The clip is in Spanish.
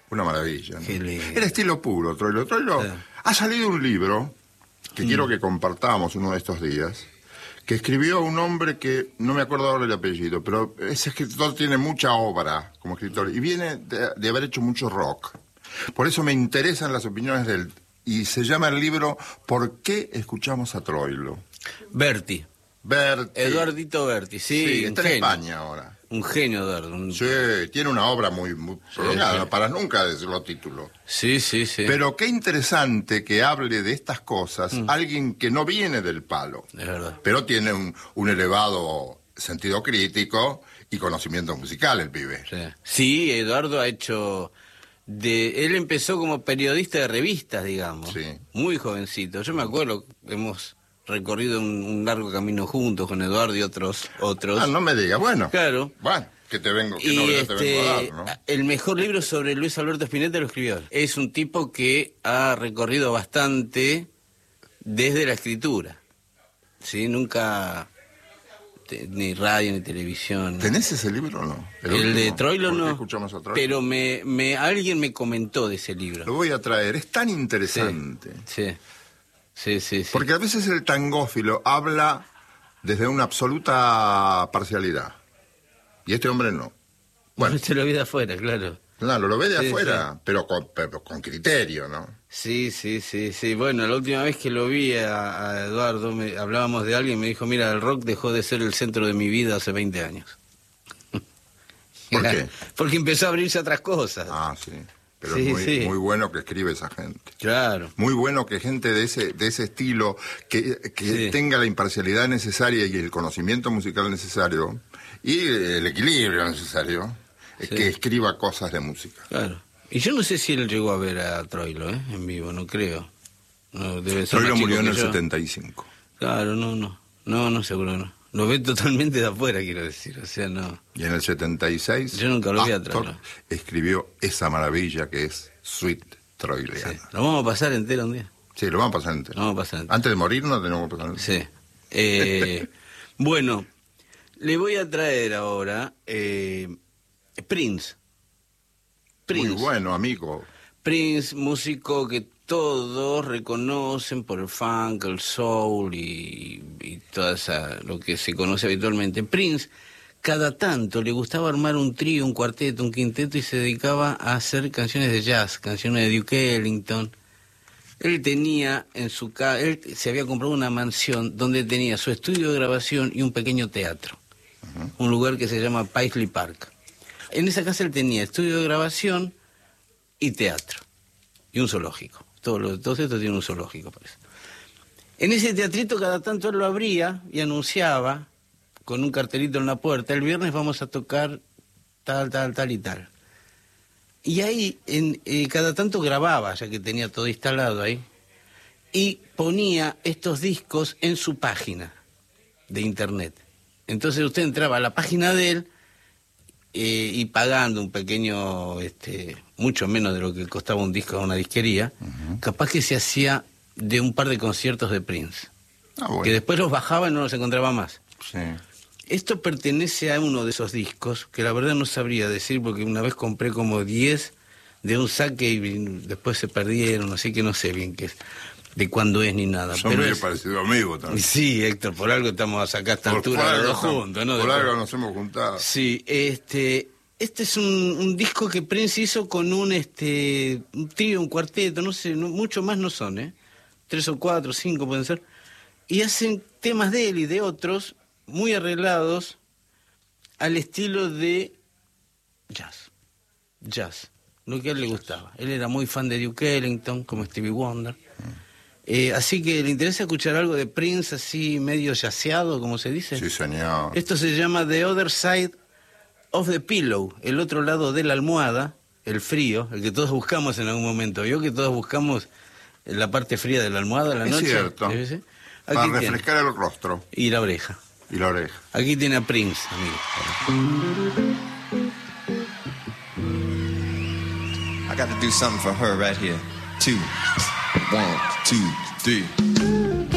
Una maravilla, ¿no? Qué lindo. Era estilo puro, Troilo. Troilo, Sí. ha salido un libro que quiero que compartamos uno de estos días, que escribió un hombre que no me acuerdo ahora el apellido, pero ese escritor tiene mucha obra como escritor y viene de haber hecho mucho rock. Por eso me interesan las opiniones de él. Y se llama el libro ¿Por qué escuchamos a Troilo? Berti. Berti. Eduardito Berti, sí, un está en genio. España ahora. Un genio, Eduardo. Sí, tiene una obra muy prolongada, sí. no para nunca decir los títulos. Sí, sí, sí. Pero qué interesante que hable de estas cosas alguien que no viene del palo, Es verdad. pero tiene un elevado sentido crítico y conocimiento musical el pibe. Sí. Sí, Eduardo ha hecho... Él empezó como periodista de revistas, digamos. Sí. Muy jovencito. Yo me acuerdo, hemos recorrido un largo camino juntos con Eduardo y otros. Ah, no me digas, bueno. Claro. Bueno, que te vengo, que Y novedad te vengo a dar, ¿no? el mejor libro sobre Luis Alberto Spinetta lo escribió él. Es un tipo que ha recorrido bastante desde la escritura. ¿Sí? Nunca... ni radio ni televisión. ¿Tenés ese libro o no? El de Troilo ¿Por qué no. escuchamos a Troilo? Pero alguien me comentó de ese libro. Lo voy a traer, es tan interesante. Sí. Sí, sí, sí. Porque a veces el tangófilo habla desde una absoluta parcialidad. Y este hombre no. Bueno, Se lo vi de afuera, claro. claro, lo ve de Sí, afuera, sí. pero con criterio, ¿no? Sí, sí, sí, sí. Bueno, la última vez que lo vi a Eduardo, hablábamos de alguien, me dijo, mira, el rock dejó de ser el centro de mi vida hace 20 años. ¿Por qué? Porque empezó a abrirse a otras cosas. Ah, sí. Pero Sí, es muy, sí. muy bueno que escribe esa gente. Claro. Muy bueno que gente de ese estilo, que Sí. tenga la imparcialidad necesaria y el conocimiento musical necesario, y el equilibrio necesario, Sí. que escriba cosas de música. Claro. Y yo no sé si él llegó a ver a Troilo, en vivo, no creo. No, debe ser Troilo más chico murió en que el yo. 75. Claro, no, seguro no. Lo ve totalmente de afuera, quiero decir, o sea, no. Y en el 76, Yo nunca lo vi a Astor Troilo. escribió esa maravilla que es Suite Troileana. Sí. Lo vamos a pasar entero un día. Sí, lo vamos a pasar entero. Lo vamos a pasar entero. Antes de morirnos tenemos que pasar entero. Sí. Bueno, le voy a traer ahora Prince. Muy bueno, amigo. Prince, músico que todos reconocen por el funk, el soul y toda lo que se conoce habitualmente. Prince, cada tanto le gustaba armar un trío, un cuarteto, un quinteto y se dedicaba a hacer canciones de jazz, canciones de Duke Ellington. Él tenía en su casa, él se había comprado una mansión donde tenía su estudio de grabación y un pequeño teatro, un lugar que se llama Paisley Park. En esa casa él tenía estudio de grabación y teatro, y un zoológico. Todo esto tiene un zoológico, parece. En ese teatrito cada tanto él lo abría y anunciaba con un cartelito en la puerta, el viernes vamos a tocar tal, tal, tal y tal. Y ahí cada tanto grababa, ya que tenía todo instalado ahí, y ponía estos discos en su página de internet. Entonces usted entraba a la página de él y pagando un pequeño, mucho menos de lo que costaba un disco a una disquería, capaz que se hacía de un par de conciertos de Prince, Bueno. que después los bajaba y no los encontraba más. Sí. Esto pertenece a uno de esos discos, que la verdad no sabría decir, porque una vez compré como 10 de un saque y después se perdieron, así que no sé bien qué es, de cuándo es ni nada. Son pero medio es- parecidos amigos también. Sí, Héctor, por algo estamos acá a esta altura los dos juntos, ¿no? Por algo nos hemos juntado. Sí, este es un disco que Prince hizo con un trío, un cuarteto, no sé, mucho más no son, 3 o 4, 5 pueden ser, y hacen temas de él y de otros muy arreglados al estilo de jazz, lo que a él le gustaba. Él era muy fan de Duke Ellington, como Stevie Wonder. Así que le interesa escuchar algo de Prince así medio jazzeado, como se dice. Sí, señor. Esto se llama The Other Side of the Pillow, el otro lado de la almohada, el frío, el que todos buscamos en algún momento. ¿Vio que todos buscamos la parte fría de la almohada a la Es noche? cierto. ¿Sí? ¿Sí? Para Aquí tiene. refrescar el rostro Y la oreja. y la oreja. Aquí tiene a Prince, amigo. I got to do something for her right here. 2, 1, 2, 3.